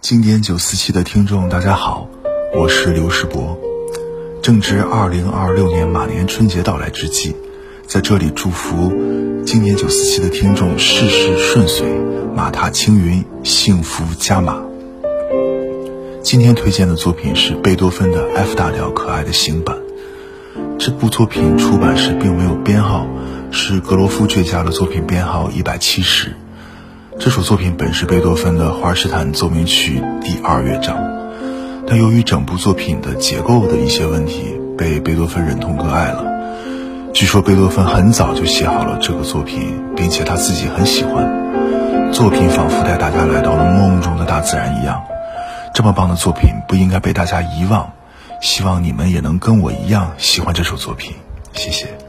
经典947的听众大家好，我是刘世博。正值2026年马年春节到来之际，在这里祝福经典947的听众事事顺遂，马踏青云，幸福加码。今天推荐的作品是贝多芬的 F 大调可爱的行版。这部作品出版时并没有编号，是格罗夫最佳的作品编号170。这首作品本是贝多芬的华尔施坦奏鸣曲第2乐章，但由于整部作品的结构的一些问题，被贝多芬忍痛割爱了。据说贝多芬很早就写好了这个作品，并且他自己很喜欢。作品仿佛带大家来到了梦中的大自然一样，这么棒的作品不应该被大家遗忘。希望你们也能跟我一样喜欢这首作品，谢谢。